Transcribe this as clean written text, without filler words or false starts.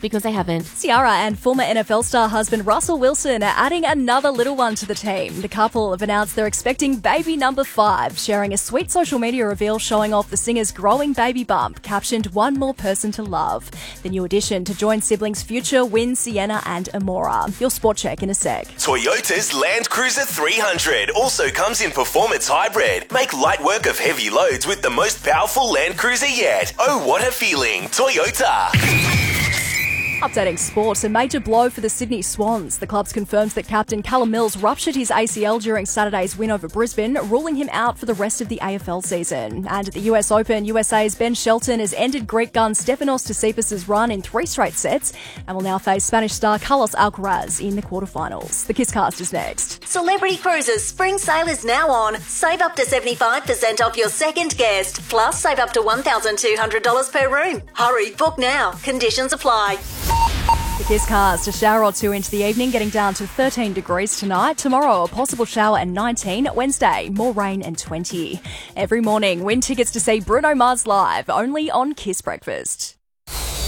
because they haven't. Ciara and former NFL star husband Russell Wilson are adding another little one to the team. The couple have announced they're expecting baby number 5, sharing a sweet social media reveal showing off the singer's growing baby bump, captioned "One more person to love." The new addition to join siblings Future, Win, Sienna and Amora. Your sport check in a sec. Toyota's Land Cruiser 300 also comes in performance hybrid. Make light work of heavy loads with the most powerful Land Cruiser yet. Oh, what a feeling. Toyota. Updating sport, a major blow for the Sydney Swans. The club confirms that captain Callum Mills ruptured his ACL during Saturday's win over Brisbane, ruling him out for the rest of the AFL season. And at the US Open, USA's Ben Shelton has ended Greek gun Stefanos Tsitsipas' run in 3 straight sets and will now face Spanish star Carlos Alcaraz in the quarterfinals. The Kisscast is next. Celebrity Cruises spring sale is now on. Save up to 75% off your second guest, plus save up to $1,200 per room. Hurry, book now. Conditions apply. The Kisscast, a shower or two into the evening, getting down to 13 degrees tonight. Tomorrow, a possible shower and 19. Wednesday, more rain and 20. Every morning, win tickets to see Bruno Mars live, only on Kiss Breakfast.